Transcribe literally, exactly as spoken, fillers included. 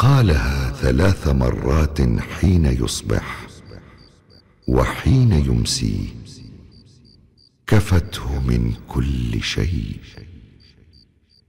قالها ثلاث مرات حين يصبح وحين يمسي، كفته من كل شيء.